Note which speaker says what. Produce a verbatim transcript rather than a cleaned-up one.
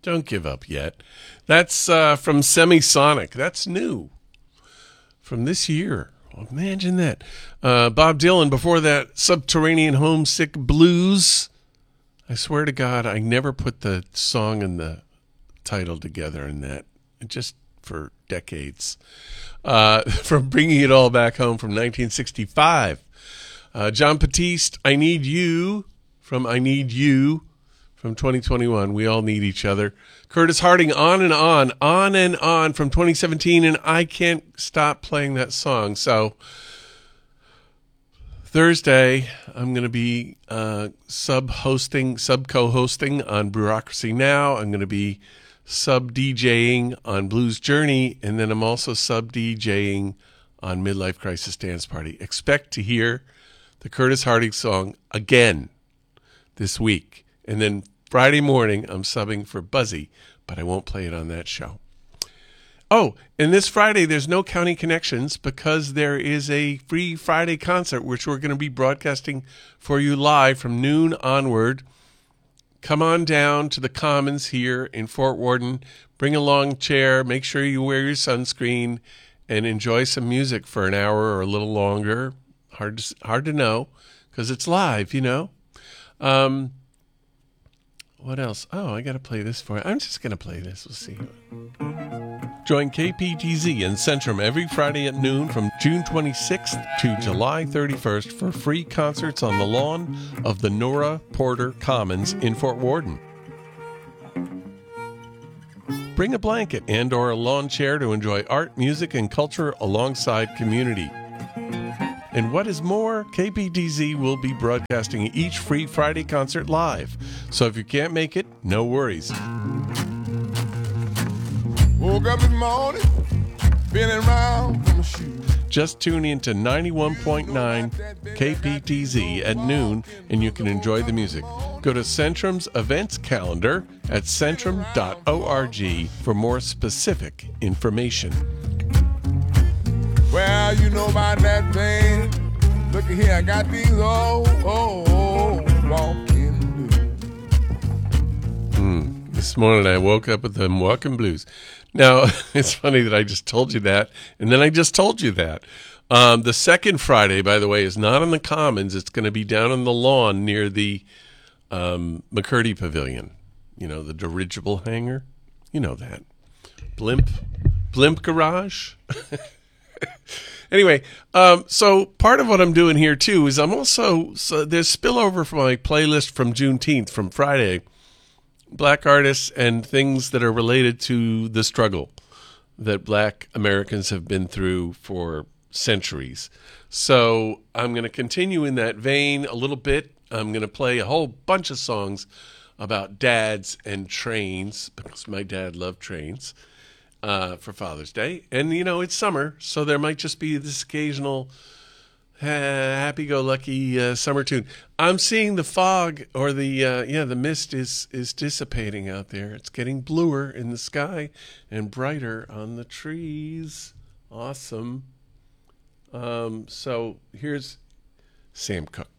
Speaker 1: Don't give up yet. That's uh, from Semisonic. That's new from this year. Imagine that. Uh, Bob Dylan, before that, Subterranean Homesick Blues. I swear to God, I never put the song and the title together in that. Just for decades. Uh, from Bringing It All Back Home from nineteen sixty-five. Uh, John Batiste, I Need You from I Need You from twenty twenty-one. We all need each other. Curtis Harding, On and On, On and On from twenty seventeen, and I can't stop playing that song. So Thursday, I'm going to be uh, sub-hosting, sub-co-hosting on Bureaucracy Now. I'm going to be sub-DJing on Blues Journey, and then I'm also sub-DJing on Midlife Crisis Dance Party. Expect to hear the Curtis Harding song again this week. And then Friday morning, I'm subbing for Buzzy, but I won't play it on that show. Oh, and this Friday, there's no County Connections because there is a free Friday concert, which we're going to be broadcasting for you live from noon onward. Come on down to the Commons here in Fort Worden. Bring a long chair. Make sure you wear your sunscreen and enjoy some music for an hour or a little longer. Hard to, hard to know because it's live, you know. Um, what else? Oh, I got to play this for you. I'm just going to play this. We'll see. Join K P T Z and Centrum every Friday at noon from June twenty-sixth to July thirty-first for free concerts on the lawn of the Nora Porter Commons in Fort Worden. Bring a blanket and or a lawn chair to enjoy art, music, and culture alongside community. And what is more, K P T Z will be broadcasting each free Friday concert live. So if you can't make it, no worries. Woke up this morning, feeling round from the shoe. Just tune in to ninety-one point nine K P T Z at noon and you can enjoy the music. Go to Centrum's events calendar at centrum dot org for more specific information.
Speaker 2: Well, you know about that thing. Look at here, I got these old, old, old walking blues.
Speaker 1: Hmm. This morning I woke up with them walking blues. Now, it's funny that I just told you that, and then I just told you that. Um, the second Friday, by the way, is not on the Commons. It's going to be down on the lawn near the um, McCurdy Pavilion. You know, the dirigible hangar. You know that. Blimp. Blimp Garage. Anyway, um, so part of what I'm doing here, too, is I'm also, so there's spillover from my playlist from Juneteenth, from Friday. Black artists and things that are related to the struggle that Black Americans have been through for centuries. So I'm going to continue in that vein a little bit. I'm going to play a whole bunch of songs about dads and trains, because my dad loved trains, uh, for Father's Day. And, you know, it's summer, so there might just be this occasional uh, happy-go-lucky uh, summer tune. I'm seeing the fog, or the uh, yeah, the mist is is dissipating out there. It's getting bluer in the sky and brighter on the trees. Awesome. Um, so here's Sam Cooke.